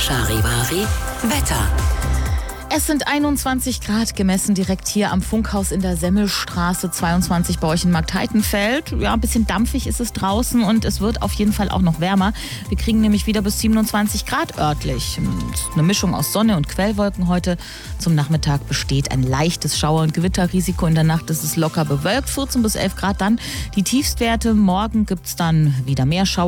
Charivari Wetter. Es sind 21 Grad gemessen direkt hier am Funkhaus in der Semmelstraße, 22 bei euch in Marktheitenfeld. Ja, ein bisschen dampfig ist es draußen und es wird auf jeden Fall auch noch wärmer. Wir kriegen nämlich wieder bis 27 Grad örtlich. Eine Mischung aus Sonne und Quellwolken heute. Zum Nachmittag besteht ein leichtes Schauer- und Gewitterrisiko. In der Nacht ist es locker bewölkt, 14 bis 11 Grad dann. Die Tiefstwerte, morgen gibt es dann wieder mehr Schauer.